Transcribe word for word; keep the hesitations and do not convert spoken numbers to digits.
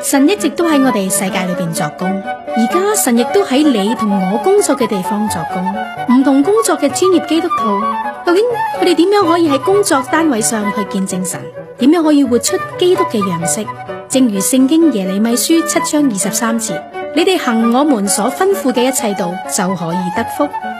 神一直都喺我哋世界裏邊作工，而家神亦都喺你同我工作嘅地方作工。唔同工作嘅專業基督徒，究竟佢哋點樣可以喺工作單位上去見證神？點樣可以活出基督嘅樣式？正如聖經耶利米書七章二十三節，你哋行我們所吩咐嘅一切道，就可以得福。